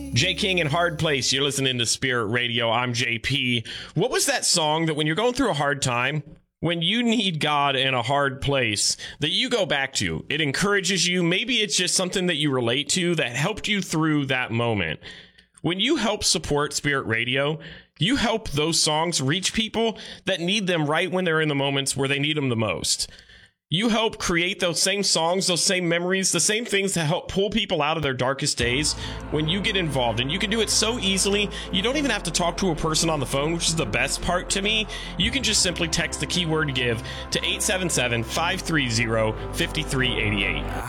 J. King and Hard Place. You're listening to Spirit Radio. I'm JP. What was that song that when you're going through a hard time, when you need God in a hard place, that you go back to? It encourages you. Maybe it's just something that you relate to that helped you through that moment. When you help support Spirit Radio, you help those songs reach people that need them right when they're in the moments where they need them the most. You help create those same songs, those same memories, the same things that help pull people out of their darkest days when you get involved. And you can do it so easily. You don't even have to talk to a person on the phone, which is the best part to me. You can just simply text the keyword GIVE to 877-530-5388.